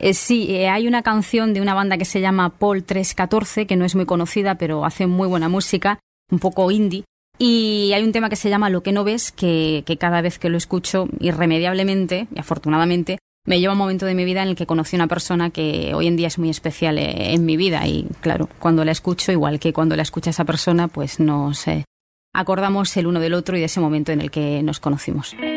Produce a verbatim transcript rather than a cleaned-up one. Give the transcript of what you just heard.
Eh, sí, eh, hay una canción de una banda que se llama Paul trescientos catorce, que no es muy conocida, pero hace muy buena música, un poco indie. Y hay un tema que se llama Lo que no ves, que, que cada vez que lo escucho, irremediablemente y afortunadamente, me lleva a un momento de mi vida en el que conocí a una persona que hoy en día es muy especial eh, en mi vida. Y claro, cuando la escucho, igual que cuando la escucha esa persona, pues nos eh, acordamos el uno del otro y de ese momento en el que nos conocimos.